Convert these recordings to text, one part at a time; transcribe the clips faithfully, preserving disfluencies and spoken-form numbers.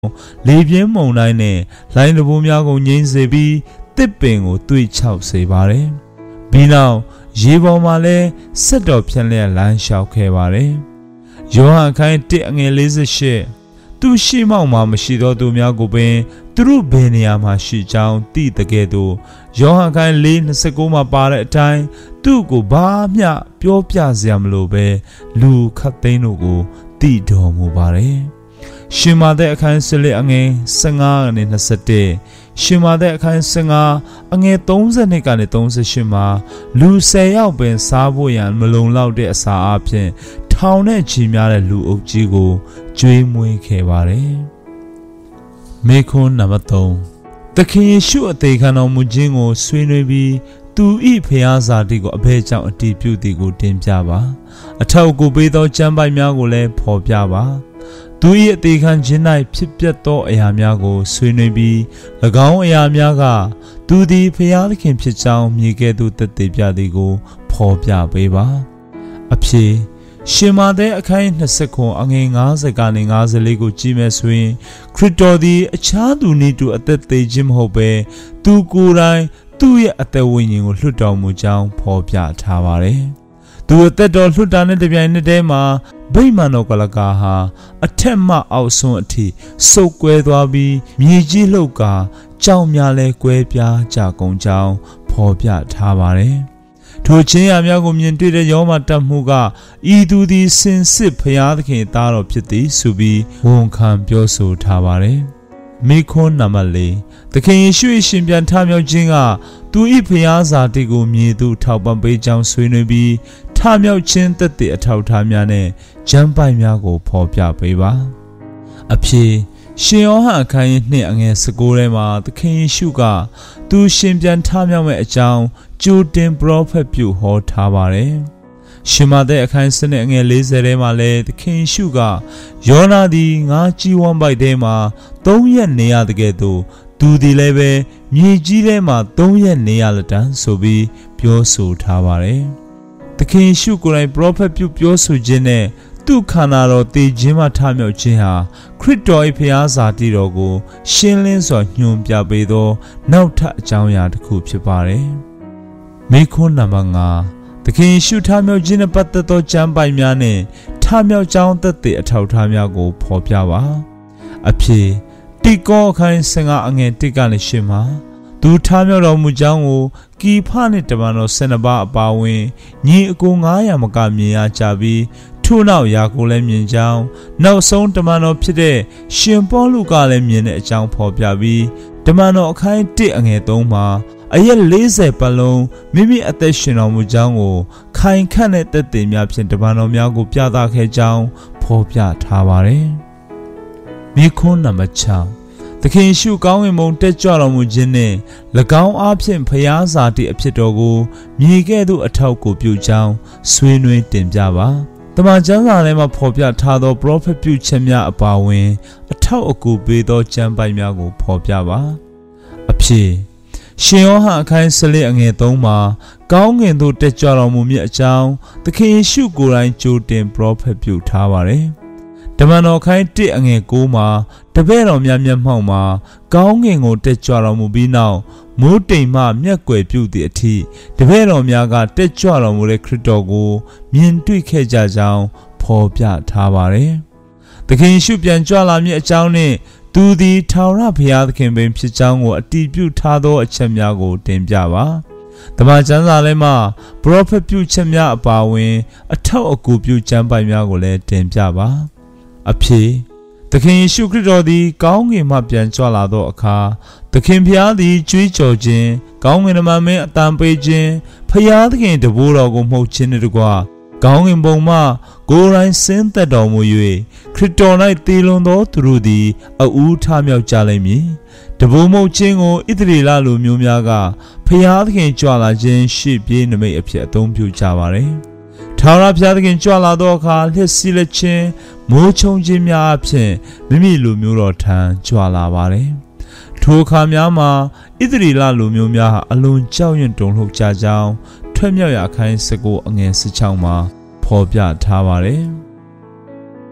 လေပြင်းမုန်တိုင်းနဲ့လိုင်းတဘိုးများကိုငြိမ်းစေပြီးတစ်ပင်ကိုသွေ့ချောက်စေပါတယ်။ပြီးနောက်ရေပေါ်မှာလည်းဆက်တော်ဖြန့်လျက်လမ်းလျှောက်ခဲ့ပါတယ်။ယောဟန်ခန်းတစ်အငယ်လေးရှစ်သူရှိမောက်မှာမရှိသောသူများကိုပင်သူတို့ဘယ်နေရာမှာရှိကြောင်းသိတဲ့ကဲ့သို့ယောဟန်ခန်းလေးနှစ်ဆယ့်ကိုမှာပါတဲ့အတိုင်းသူ့ကိုဘာမျှပြောပြစရာမလိုပဲလူခတ်သိန်းတို့ကိုသိတော်မူပါတယ်။ရှင်မာသက်အခန်းဆယ်အငယ်ဆယ်ငါကနေ၂၁ရှင်မာသက်အခန်းဆယ်ငါအငယ်၃၂ကနေ၃၈မှာလူဆယ်ယောက်ပင်စားဖို့ရန်မလုံလောက်တဲ့အစာအပြင်ထောင်နဲ့ချီများတဲ့လူအုပ်ကြီးကိုကျွေးမွေးခဲ့ပါတယ်။မေခွန်းနံပါတ်၃သခင်ယေရှုအသေးခံတော်မူခြင်းကိုဆွေးနွေးပြီးသူ၏ဖျားစာတိကိုအဘဲကြောင့်အတည်ပြုသည်ကိုတင်ပြပါအထောက်အကူပေးသောကျမ်းပိုက်များကိုလည်းဖော်ပြပါသူ၏အသေးခံခြင်း၌ဖြစ်ပျက်သောအရာများကိုဆွေးနွေးပြီး၎င်းအရာများကသူသည်ဖျားသခင်ဖြစ်ကြောင်းမြည်ကဲ့သို့သက်သေပြသည်ကိုဖော်ပြပေးပါအဖြစ်ရှင်မာသက်အခန်း၂၀ခွန်အငယ်၅၀ကနေ၅၄ကိုကြည့်မယ်ဆိုရင်ခရစ်တော်သည်အခြားသူနည်းတူအသက်သေးခြင်းမဟုတ်ပဲသူကိုယ်တိုင်သူ့ရဲ့အသက်ဝိညာဉ်ကိုလွှတ်တော်မူကြောင်းဖော်ပြထားပါတယ်။သူအသက်တော်လွှတ်တာနဲ့တပြိုင်နက်တည်းမှာဗိမာန်တော်ကလကာဟာအထက်မှအောက်ဆုံးအထိစုပ်ကွဲသွားပြီးမြေကြီးလှုပ်ကာကြောင်များလဲကွဲပြားကြကုန်ကြောင်းဖော်ပြထားပါတယ်။ထိုချင်းရများကိုမြင်တွေ့တဲ့ယောမတတ်မှုကဤသူသည်စင်စစ်ဖျားသခင်သားတော်ဖြစ်သည်ဆိုပြီးဝန်ခံပြောဆိုထားပါတယ်။မိခွန်းနံပါတ်၄သခင်ယေရှု၏ရှင်ပြန်ထမြောက်ခြင်းကသူ၏ဖျားစာတိကိုမြည်သူထောက်ပံ့ပေးကြောင်းဆွေးနွေးပြီးထမြောက်ခြင်းသက်သေအထောက်ထားများနဲ့ကျမ်းပိုက်များကိုဖော်ပြပေးပါအဖြစ်ရှင်ယောဟန်အခန်းကြီးနှစ်အငယ်၁၉ထဲမှာသခင်ယေရှုကသူရှင်ပြန်ထမြောက်မဲ့အကြောင်းကြိုတင်ပရောဖက်ပြုဟောထားပါတယ်ရှင်မာသက်အခန်းစနစ်အငယ်၄၀ထဲမှာလည်းသခင်ယေရှုကယောနာသည်ငါကြီးဝမ်းပိုက်ထဲမှာ၃ရက်နေရတဲ့ကဲ့သို့သူသည်လည်းပဲမြေကြီးထဲမှာ၃ရက်နေရလက်တန်းဆိုပြီးပြောဆိုထားပါတယ်သခင်ယေရှုကိုယ်တိုင်ပရောဖက်ပြုပြောဆိုခြင်းနဲ့သူခန္ဓာတော်တည်ခြင်းမှထမြောက်ခြင်းဟာခရစ်တော်၏ဖျားစာတိတော်ကိုရှင်းလင်းစွာညွှန်ပြပေးသောနောက်ထပ်အကြောင်းအရာတစ်ခုဖြစ်ပါတယ်မိခွန်းနံပါတ်၅သခင်ယေရှုထမြောက်ခြင်းနဲ့ပတ်သက်သောကျမ်းပိုက်များနဲ့ထမြောက်ကြောင်းသက်သေအထောက်အထားများကိုဖော်ပြပါအဖြစ်တိကောအခန်း၁၅အငယ်၁ကနေ၈မှာသူထမြောက်တော်မူကြောင်းကိုကီဖနှင့်တမန်တော်၁၂ပါးအပါအဝင်ညီအကို၅ရာမကမြင်ရကြပြီးထို့နောက်ယာကိုလည်းမြင်ကြောင်းနောက်ဆုံးတမန်တော်ဖြစ်တဲ့ရှင်ပေါလုကလည်းမြင်တဲ့အကြောင်းဖော်ပြပြီးတမန်တော်အခန်း၁အငယ်၃မှာအရက်၄၀ပတ်လုံးမိမိအသက်ရှင်တော်မူကြောင်းကိုခိုင်ခန့်တဲ့သက်သေများဖြင့်တမန်တော်များကိုပြသခဲ့ကြောင်းဖော်ပြထားပါတယ်။မိခွန်းနံပါတ်၆သခင်ယေရှုကောင်းကင်ဘုံတက်ကြွတော်မူခြင်းနှင့်၎င်းအားဖြင့်ဖျားစာတိအဖြစ်တော်ကိုမြေကဲ့သို့အထောက်ကိုပြုကြောင်းဆွေးနွေးတင်ပြပါတမန်ကျမ်းစာထဲမှာဖော်ပြထားသောပရောဖက်ပြုချက်များအပါအဝင်အထောက်အကူပေးသောကျမ်းပိုက်များကိုဖော်ပြပါအဖြစ်ရှင်ယောဟန်အခန်း၁၄အငယ်၃မှာကောင်းကင်သို့တက်ကြွတော်မူမည်အကြောင်းသခင်ယေရှုကိုယ်တိုင်ကြိုတင်ပရောဖက်ပြုထားပါတယ်တမန်တော်ခိုင်း၁အငယ်၉မှာတပည့်တော်များမျက်မှောက်မှာကောင်းကင်ကိုတက်ကြွတော်မူပြီးနောက်မိုးတိမ်မှမျက်ကွယ်ပြုသည့်အထိတပည့်တော်များကတက်ကြွတော်မူတဲ့ခရစ်တော်ကိုမြင်တွေ့ခဲ့ကြကြောင်းဖော်ပြထားပါတယ်။သခင်ယေရှုပြန်ကြွလာမည့်အကြောင်းနှင့်သူသည်ထာဝရဘုရားသခင်ပင်ဖြစ်ကြောင်းကိုအတည်ပြုထားသောအချက်များကိုတင်ပြပါ။တမန်ကျမ်းစာထဲမှာပရောဖက်ပြုချက်များအပါအဝင်အထောက်အကူပြုကျမ်းပိုက်များကိုလည်းတင်ပြပါအဖြစ်သခင်ယေရှုခရစ်တော်သည်ကောင်းကင်မှပြန်ကြွလာသောအခါသခင်ဖျားသည်ကြွေးကြော်ခြင်းကောင်းကင်တမန်မင်းအတန်ပေးခြင်းဖျားသခင်တဘိုးတော်ကိုမှုတ်ခြင်းတို့ကကောင်းကင်ဘုံမှကိုယ်တိုင်ဆင်းသက်တော်မူ၍ခရစ်တော်၌တည်လွန်သောသူတို့သည်အဦးထမြောက်ကြလိမ့်မည်တဘိုးမှုတ်ခြင်းကိုဣသရေလလူမျိုးများကဖျားသခင်ကြွလာခြင်းရှေ့ပြေးနမိတ်အဖြစ်အသုံးပြုကြပါれထာဝရဘုရားသခင်ကြွလာသောအခါလှည့်စီးလက်ခြင်းမိုးချုံခြင်းများအဖြစ်မိမိလူမျိုးတော်ထံကြွလာပါတယ်။ထိုအခါများမှာဣသရေလလူမျိုးများဟာအလွန်ကြောက်ရွံ့တုန်လှုပ်ကြကြောင်းထွက်မြောက်ရာအခန်း၁၉အငယ်၁၆မှာဖော်ပြထားပါတယ်။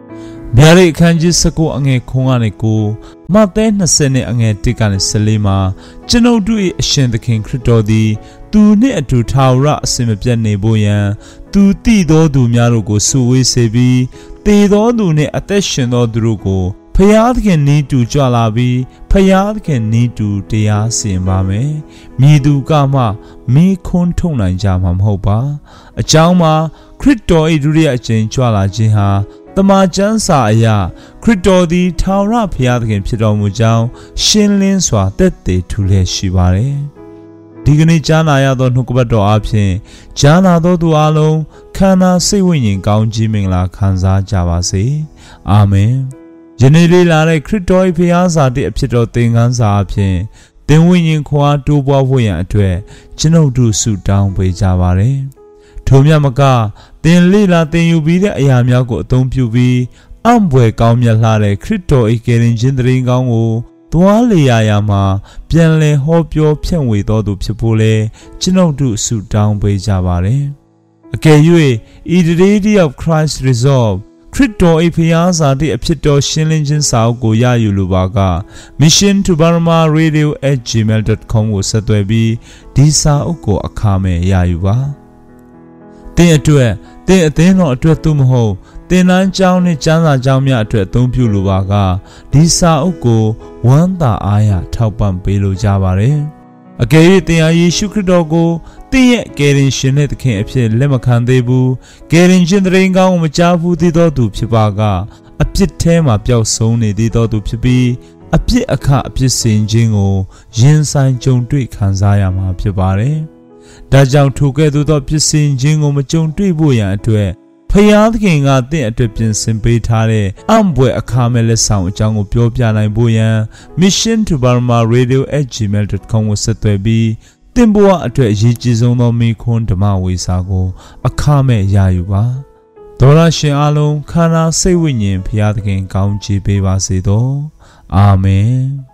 ဗျာဒိတ်အခန်းကြီး၁၉အငယ်ခုံကနေကိုမဿဲ၂၀နဲ့အငယ်၁ကနေ၁၄မှာကျွန်ုပ်တို့၏အရှင်သခင်ခရစ်တော်သည်သူနှင့်အတူထာဝရအစဉ်မပြတ်နေဖို့ရန်သူတည်သောသူများတို့ကိုစုဝေးစေပြီးတေသောသူနှင့်အသက်ရှင်သောသူတို့ကိုဖယားသခင်နီးတူကြွလာပြီးဖယားသခင်နီးတူတရားစီရင်ပါမယ်။မြည်သူကမှမိခွန်းထုတ်နိုင်ကြမှာမဟုတ်ပါ။အကြောင်းမှာခရစ်တော်၏ဒုတိယအကြိမ်ကြွလာခြင်းဟာတမန်ကျမ်းစာအရခရစ်တော်သည်ထာဝရဘုရားသခင်ဖြစ်တော်မူကြောင်းရှင်းလင်းစွာသက်သေထူလျက်ရှိပါတယ်။ဒီကနေ့ကြားနာရသောနှုတ်ကပတ်တော်အဖြစ်ကြားနာသောသူအလုံးခန္ဓာစိတ်ဝိညာဉ်ကောင်းကြီးမင်္ဂလာခံစားကြပါစေ။အာမင်။ယနေ့လေးလာတဲ့ခရစ်တော်၏ဘုရားစာတည်းအဖြစ်တော်သင်ခန်းစာအဖြစ်သင်ဝိညာဉ်ခွာတိုးပွားဖို့ရန်အတွက်ကျွန်ုပ်တို့ဆုတောင်းပေးကြပါရစေ။ထိုမြတ်မကသင်လေးလာသင်ယူပြီးတဲ့အရာများကိုအသုံးပြုပြီးအံ့ဘွယ်ကောင်းမြတ်လှတဲ့ခရစ်တော်၏ကယ်တင်ခြင်းတရင်ကောင်းကိုသွားလေရာရာမှာပြန်လည်ဟောပြောဖြန့်ဝေတော်သူဖြစ်ဖို့လဲကျွန်ုပ်တို့ဆုတောင်းပေးကြပါရစေ။အကယ်၍ဤတရေဒီ of Christ Resolve ခရစ်တော်၏ဘုရားစာတည်းအဖြစ်တော်ရှင်းလင်းခြင်းစာအုပ်ကိုရယူလိုပါက mission to burma radio at gmail dot com ကိုဆက်သွယ်ပြီးဒီစာအုပ်ကိုအခမဲ့ရယူပါ။သင်အတွက်သင်အသင်းတော်အတွက်သို့မဟုတ်သင်တန်းကျောင်းနှင့်ကျမ်းစာကျောင်းများအတွက်အသုံးပြုလိုပါကဒီစာအုပ်ကိုဝမ်းသာအားရထောက်ပံ့ပေးလိုကြပါရစေ။အကယ်၍သင်ဟာယေရှုခရစ်တော်ကိုသင်ရဲ့ကယ်တင်ရှင်နဲ့သခင်အဖြစ်လက်မခံသေးဘူးကယ်တင်ရှင်တရင်ကောင်းကိုမကြားဘူးသေးသောသူဖြစ်ပါကအပြစ်ထဲမှာပျောက်ဆုံးနေသေးသောသူဖြစ်ပြီးအပြစ်အခအပြစ်စင်ခြင်းကိုရင်ဆိုင်ကြုံတွေ့ခံစားရမှာဖြစ်ပါတယ်။ဒါကြောင့်ထိုကဲ့သို့သောပြစ်စင်ခြင်းကိုမကြုံတွေ့ဖို့ရန်အတွက်ဖယားသခင်ကသင်အတွက်ပြင်ဆင်ပေးထားတဲ့အံ့ဘွယ်အခါမဲ့လက်ဆောင်အကြောင်းကိုပြောပြနိုင်ဖို့ရန် mission to burma radio at gmail dot com ကိုဆက်သွယ်ပြီးသင်ဘဝအတွက်အရေးကြီးဆုံးသောမိခွန်းဓမ္မဝေစာကိုအခမဲ့ရယူပါ။သောရရှင်အားလုံးခန္ဓာစိတ်ဝိညာဉ်ဖယားသခင်ကောင်းချီးပေးပါစေသော။အာမင်။